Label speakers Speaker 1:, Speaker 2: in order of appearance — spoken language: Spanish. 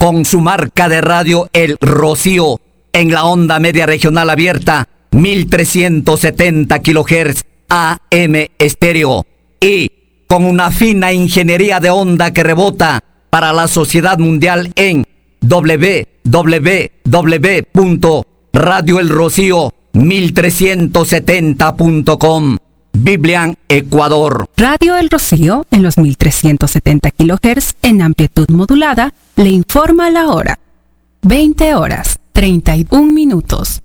Speaker 1: con su marca de radio El Rocío en la onda media regional abierta 1370 kHz AM estéreo y con una fina ingeniería de onda que rebota para la sociedad mundial en www.radioelrocío1370.com. Biblian, Ecuador.
Speaker 2: Radio El Rocío, en los 1370 kHz en amplitud modulada, le informa la hora. 20 horas, 31 minutos.